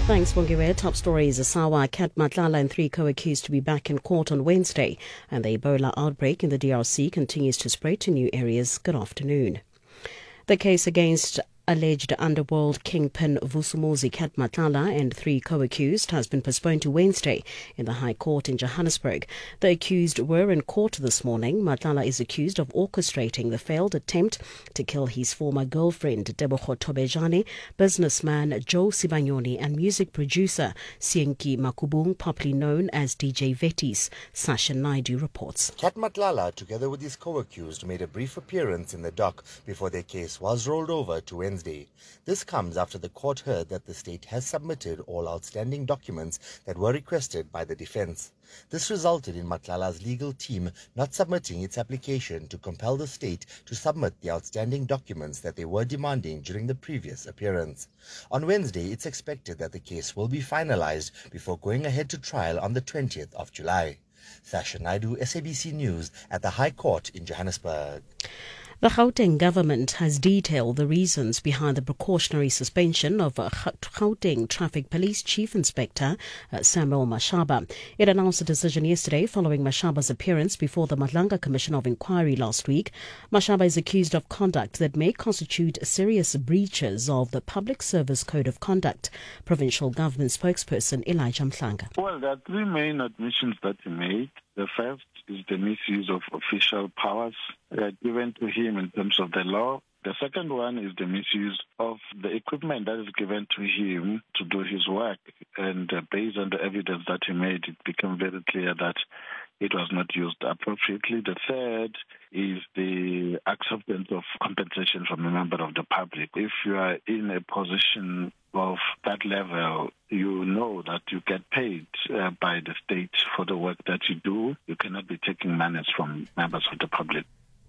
Thanks, Bongiwe. Top stories. Asawa, Kat Matlala and 3 co-accused to be back in court on Wednesday. And the Ebola outbreak in the DRC continues to spread to new areas. Good afternoon. The case against alleged underworld kingpin Vusumuzi Kat Matlala and 3 co-accused has been postponed to Wednesday in the High Court in Johannesburg. The accused were in court this morning. Matlala is accused of orchestrating the failed attempt to kill his former girlfriend Debogo Tobejane, businessman Joe Sibanyoni and music producer Sienki Makubung, popularly known as DJ Vetis. Sasha Naidu reports. Kat Matlala, together with his co-accused, made a brief appearance in the dock before their case was rolled over to Wednesday. This comes after the court heard that the state has submitted all outstanding documents that were requested by the defense. This resulted in Matlala's legal team not submitting its application to compel the state to submit the outstanding documents that they were demanding during the previous appearance. On Wednesday, it's expected that the case will be finalized before going ahead to trial on the 20th of July. Sasha Naidu, SABC News, at the High Court in Johannesburg. The Gauteng government has detailed the reasons behind the precautionary suspension of Gauteng Traffic Police Chief Inspector Samuel Mashaba. It announced a decision yesterday following Mashaba's appearance before the Madlanga Commission of Inquiry last week. Mashaba is accused of conduct that may constitute serious breaches of the Public Service Code of Conduct. Provincial Government spokesperson Elijah Mhlanga. Well, there are 3 main admissions that he made. The first is the misuse of official powers given to him in terms of the law. The second one is the misuse of the equipment that is given to him to do his work. And based on the evidence that he made, it became very clear that it was not used appropriately. The third is the acceptance of compensation from a member of the public. If you are in a position of that level, you know that you get paid by the state for the work that you do. You cannot be taking monies from members of the public.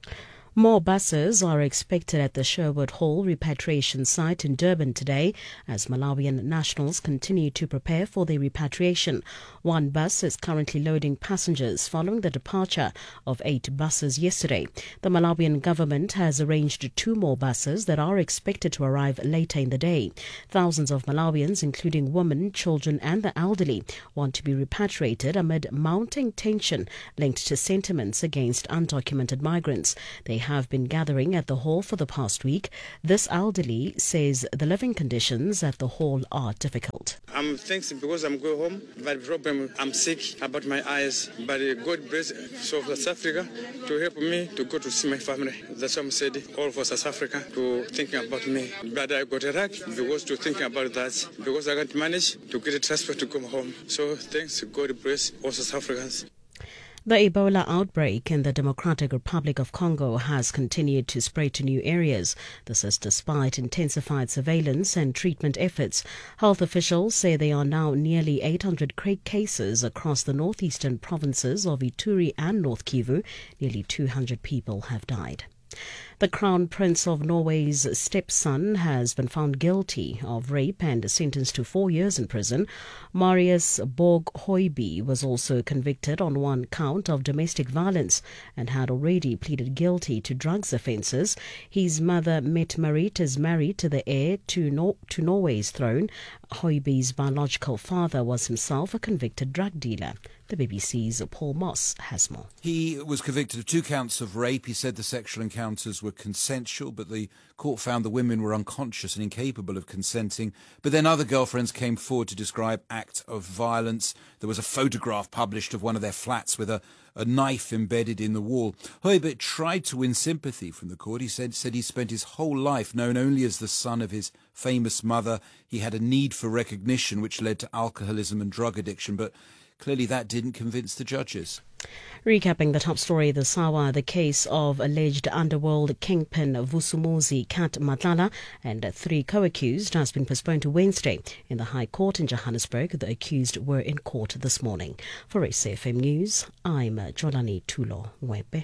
More buses are expected at the Sherwood Hall repatriation site in Durban today as Malawian nationals continue to prepare for their repatriation. 1 bus is currently loading passengers following the departure of 8 buses yesterday. The Malawian government has arranged 2 more buses that are expected to arrive later in the day. Thousands of Malawians, including women, children and the elderly, want to be repatriated amid mounting tension linked to sentiments against undocumented migrants. They have been gathering at the hall for the past week. This elderly says the living conditions at the hall are difficult. I'm thankful because I'm going home, but the problem, I'm sick about my eyes. But God bless South Africa to help me to go to see my family. That's what I'm saying, all for South Africa to thinking about me. But I got a right because to thinking about that, because I can't manage to get a transport to come home. So thanks, God bless all South Africans. The Ebola outbreak in the Democratic Republic of Congo has continued to spread to new areas. This is despite intensified surveillance and treatment efforts. Health officials say there are now nearly 800 cases across the northeastern provinces of Ituri and North Kivu. Nearly 200 people have died. The Crown Prince of Norway's stepson has been found guilty of rape and sentenced to 4 years in prison. Marius Borg Høiby was also convicted on 1 count of domestic violence and had already pleaded guilty to drugs offences. His mother, Mette Marit, is married to the heir to Norway's throne. Høiby's biological father was himself a convicted drug dealer. The BBC's Paul Moss has more. He was convicted of 2 counts of rape. He said the sexual encounters were consensual, but the court found the women were unconscious and incapable of consenting. But then other girlfriends came forward to describe acts of violence. There was a photograph published of one of their flats with a knife embedded in the wall. Høiby tried to win sympathy from the court. He said he spent his whole life known only as the son of his famous mother. He had a need for recognition, which led to alcoholism and drug addiction, but clearly that didn't convince the judges. Recapping the top story this hour, the case of alleged underworld kingpin Vusumuzi Kat Matlala and 3 co-accused has been postponed to Wednesday in the High Court in Johannesburg. The accused were in court this morning. For SAFM News, I'm Jolani Tulo Webe.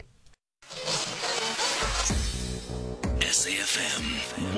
SAFM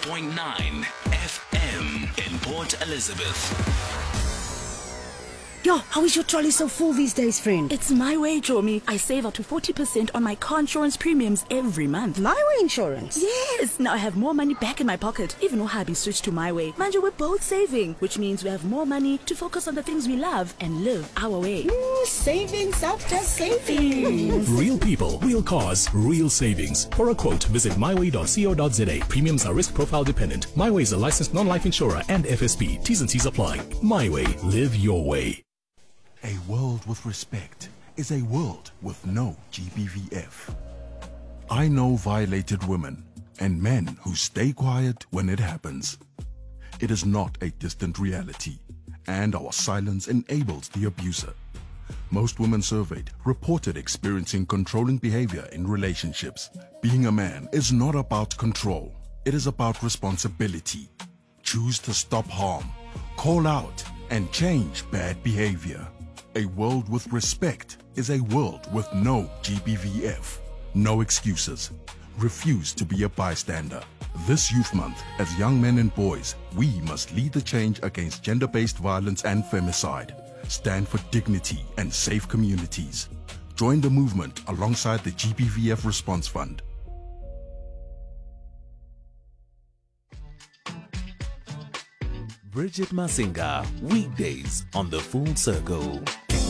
105.9 FM in Port Elizabeth. Yo, how is your trolley so full these days, friend? It's My Way, Chomi. I save up to 40% on my car insurance premiums every month. My Way Insurance? Yes! Now I have more money back in my pocket. Even though hubby switched to My Way. Manja, we're both saving, which means we have more money to focus on the things we love and live our way. Savings after savings. Real people, real cars, real savings. For a quote, visit myway.co.za. Premiums are risk profile dependent. My Way is a licensed non-life insurer and FSP. T's and C's apply. My Way. Live your way. A world with respect is a world with no GBVF. I know violated women and men who stay quiet when it happens. It is not a distant reality, and our silence enables the abuser. Most women surveyed reported experiencing controlling behavior in relationships. Being a man is not about control. It is about responsibility. Choose to stop harm, call out, and change bad behavior. A world with respect is a world with no GBVF. No excuses. Refuse to be a bystander. This Youth Month, as young men and boys, we must lead the change against gender-based violence and femicide. Stand for dignity and safe communities. Join the movement alongside the GBVF Response Fund. Bridget Masinga, weekdays on The Full Circle.